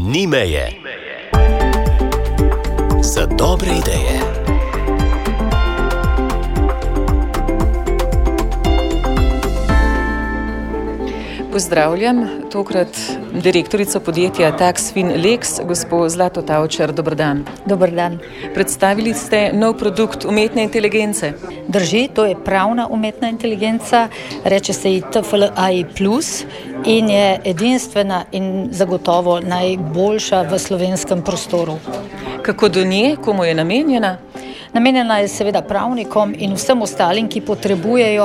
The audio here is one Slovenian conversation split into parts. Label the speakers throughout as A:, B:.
A: Ni meje. Za dobre ideje.
B: Pozdravljam tokrat direktorico podjetja Taxfin Lex, gospo Zlato Tavčar. Dober dan.
C: Dober dan.
B: Predstavili ste nov produkt umetne inteligence.
C: Drži, to je pravna umetna inteligenca, reče se ji TFL-AI+, in je edinstvena in zagotovo najboljša v slovenskem prostoru.
B: Kako do nje, komu je namenjena?
C: Namenjena je seveda pravnikom in vsem ostalim, ki potrebujejo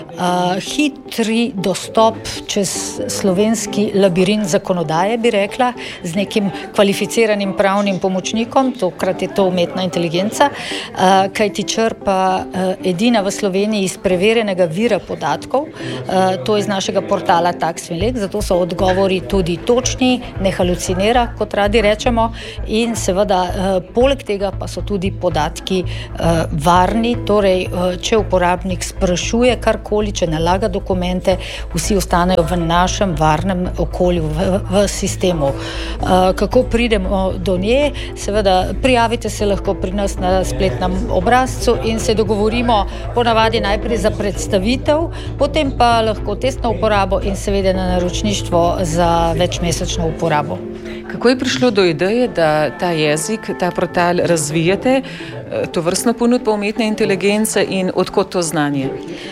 C: hitri dostop čez slovenski labirint zakonodaje, bi rekla, z nekim kvalificiranim pravnim pomočnikom, tokrat je to umetna inteligenca, kajti črpa edina v Sloveniji iz preverjenega vira podatkov, to je iz našega portala Taxfin Lex, zato so odgovori tudi točni, ne halucinira, kot radi rečemo, in seveda poleg tega pa so tudi podatki varni, torej če uporabnik sprašuje karkoli, če nalaga dokumente, vsi ostanejo v našem varnem okolju, v sistemu. Kako pridemo do nje? Seveda prijavite se lahko pri nas na spletnem obrazcu in se dogovorimo ponavadi najprej za predstavitev, potem pa lahko testno uporabo in seveda na naročništvo za večmesečno uporabo.
B: Kako je prišlo do ideje, da ta jezik, ta portal razvijate, to vrstno ponudbo umetne inteligence in odkot to znanje?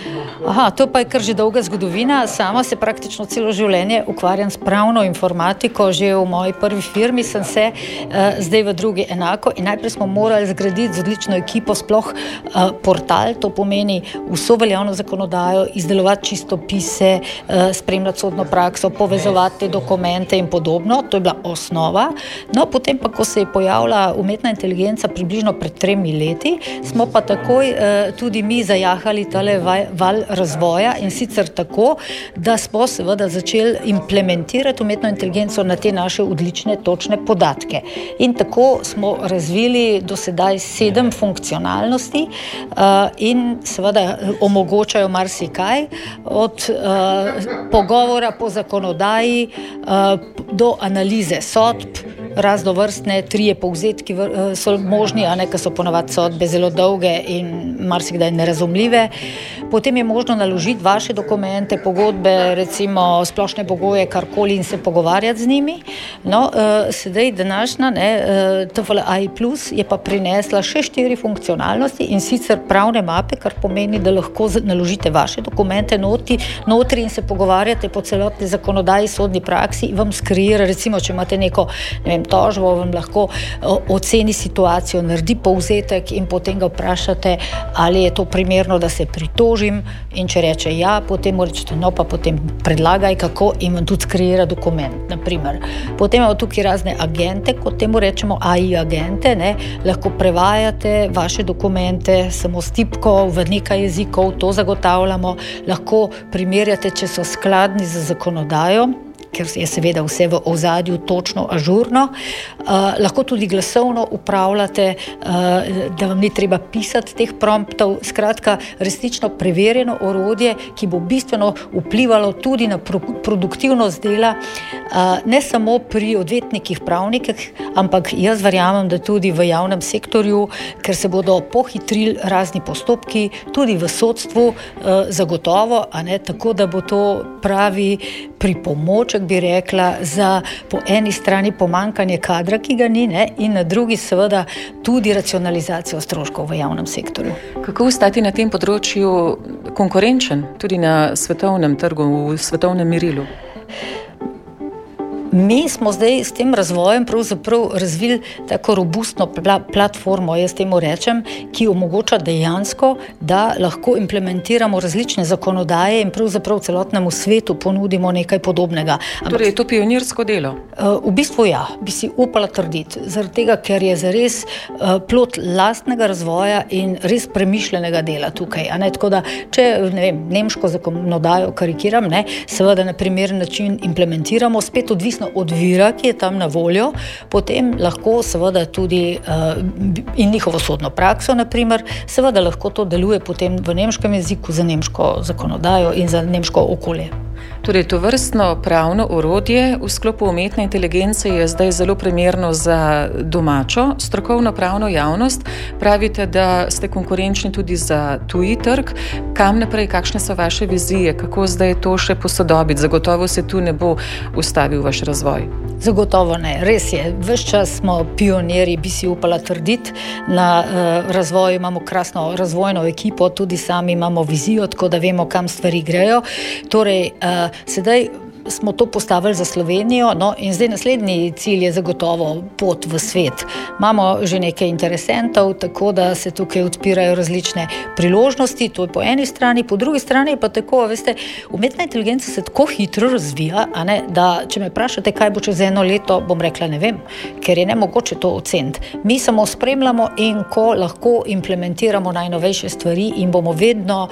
C: To pa je kar že dolga zgodovina. Sama se praktično celo življenje ukvarjam s pravno informatiko. Že v moji prvi firmi sem se, zdaj v drugi enako. In najprej smo morali zgraditi z odlično ekipo sploh portal, to pomeni vso veljavno zakonodajo, izdelovati čistopise, spremljati sodno prakso, povezovati dokumente in podobno. To je bila osnova. No, potem pa, ko se je pojavila umetna inteligenca približno pred 3 leti, smo pa takoj tudi mi zajahali tale val razvoja, in sicer tako, da smo seveda začeli implementirati umetno inteligenco na te naše odlične točne podatke. In tako smo razvili do sedaj 7 funkcionalnosti in seveda omogočajo marsikaj, od pogovora po zakonodaji do analize sodb, raznovrstne, 3 povzetki so možni, ker so ponavadi sodbe zelo dolge in marsikdaj nerazumljive. Potem je možno naložiti vaše dokumente, pogodbe, recimo splošne pogoje, karkoli, in se pogovarjati z njimi. No, sedaj današnja TFL-AI+ je pa prinesla še 4 funkcionalnosti, in sicer pravne mape, kar pomeni, da lahko naložite vaše dokumente notri in se pogovarjate po celotni zakonodaji, sodni praksi, in vam skreira, recimo, če imate neko, tožbo, vam lahko oceni situacijo, naredi povzetek in potem ga vprašate, ali je to primerno, da se pritožim, in če reče ja, potem mu rečete, no pa potem predlagaj kako, in vam tudi skreira dokument, naprimer. Potem imamo tukaj razne agente, kot temu rečemo AI agente, lahko prevajate vaše dokumente samo s tipko v nekaj jezikov, to zagotavljamo, lahko primerjate, če so skladni z zakonodajo, ker je seveda vse v ozadju točno, ažurno. Lahko tudi glasovno upravljate, da vam ni treba pisati teh promptov. Skratka, resnično preverjeno orodje, ki bo bistveno vplivalo tudi na produktivnost dela, ne samo pri odvetnikih, pravnikih, ampak jaz verjamem, da tudi v javnem sektorju, ker se bodo pohitrili razni postopki, tudi v sodstvu zagotovo, tako da bo to pravi pripomoček, bi rekla, za po eni strani pomanjkanje kadra, ki ga ni, in na drugi seveda tudi racionalizacijo stroškov v javnem sektorju.
B: Kako ostati na tem področju konkurenčen, tudi na svetovnem trgu, v svetovnem merilu?
C: Mi smo zdaj s tem razvojem pravzaprav razvili tako robustno platformo, jaz temu rečem, ki omogoča dejansko, da lahko implementiramo različne zakonodaje in pravzaprav celotnemu svetu ponudimo nekaj podobnega.
B: Torej je to pionirsko delo?
C: V bistvu ja, bi si upala trditi, zaradi tega, ker je zares plod lastnega razvoja in res premišljenega dela tukaj. Tako da, če nemško zakonodajo karikiram, seveda na primeren način implementiramo, spet odvisno od vira, ki je tam na voljo, potem lahko seveda tudi in njihovo sodno prakso, naprimer, seveda lahko to deluje potem v nemškem jeziku za nemško zakonodajo in za nemško okolje.
B: Torej, to vrstno pravno orodje v sklopu umetne inteligence je zdaj zelo primerno za domačo strokovno pravno javnost. Pravite, da ste konkurenčni tudi za tuji trg. Kam naprej, kakšne so vaše vizije, kako zdaj to še posodobiti? Zagotovo se tu ne bo ustavil vaš razvoj.
C: Zagotovo ne, res je. Ves čas smo pionirji, bi si upala trditi. Na razvoju imamo krasno razvojno ekipo, tudi sami imamo vizijo, tako da vemo, kam stvari grejo. Torej, sedaj smo to postavili za Slovenijo, no in zdaj naslednji cilj je zagotovo pot v svet. Imamo že nekaj interesentov, tako da se tukaj odpirajo različne priložnosti, to je po eni strani, po drugi strani pa tako, veste, umetna inteligenca se tako hitro razvija, da če me vprašate, kaj bo čez 1 leto, bom rekla, ne vem, ker je nemogoče to oceniti. Mi samo spremljamo in ko lahko implementiramo najnovejše stvari in bomo vedno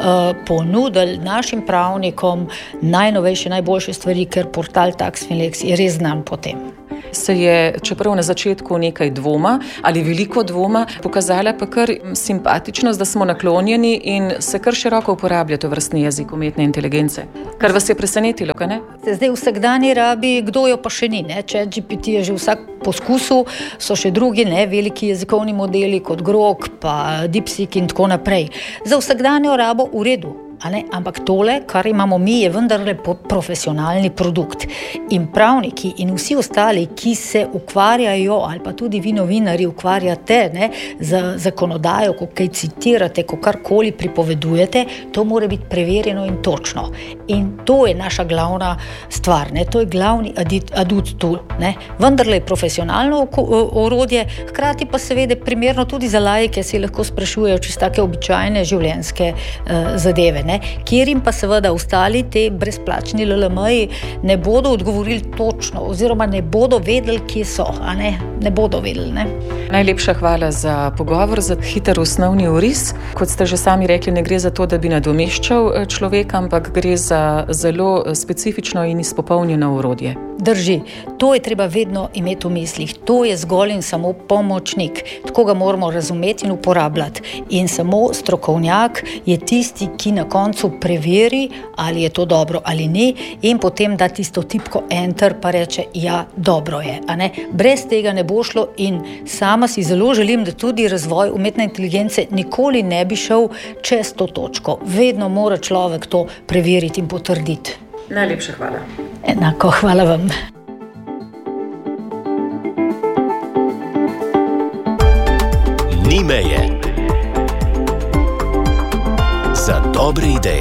C: ponudili našim pravnikom najnovejše, najboljše stvari, ker portal Tax.Lex je res znan po tem.
B: Se je, čeprav na začetku nekaj dvoma ali veliko dvoma, pokazala pa kar simpatičnost, da smo naklonjeni in se kar široko uporablja to vrstni jezik umetne inteligence. Kar vas je presenetilo, kaj ne?
C: Zdaj vsakdanji rabi, kdo jo pa še ni, ne? ChatGPT je že vsak poskusil, so še drugi, ne, veliki jezikovni modeli kot Grok, pa DeepSeek in tako naprej. Za vsakdanjo rabo v redu. Ampak tole, kar imamo mi, je vendarle profesionalni produkt. In pravniki in vsi ostali, ki se ukvarjajo, ali pa tudi vi novinarji ukvarjate z zakonodajo, ko kaj citirate, ko karkoli pripovedujete, to mora biti preverjeno in točno. In to je naša glavna stvar, to je glavni adut tu. Vendarle je profesionalno orodje, hkrati pa seveda primerno tudi za laike, si lahko sprašujejo čisto take običajne življenjske zadeve. Kjer jim pa seveda ostali te brezplačni LLM-ji ne bodo odgovorili točno oziroma ne bodo vedeli, kje so, ne bodo vedeli.
B: Najlepša hvala za pogovor, za hiter osnovni oris. Kot ste že sami rekli, ne gre za to, da bi nadomeščal človeka, ampak gre za zelo specifično in izpopolnjeno orodje.
C: Drži, to je treba vedno imeti v mislih. To je zgolj in samo pomočnik. Tako ga moramo razumeti in uporabljati. In samo strokovnjak je tisti, ki na koncu preveri, ali je to dobro ali ni, in potem da tisto tipko enter pa reče, ja, dobro je. Brez tega ne bo šlo in sama si zelo želim, da tudi razvoj umetne inteligence nikoli ne bi šel čez to točko. Vedno mora človek to preveriti in potrditi.
B: Najlepša hvala.
C: Enako, hvala vam.
A: Ni meje za dobre ideje.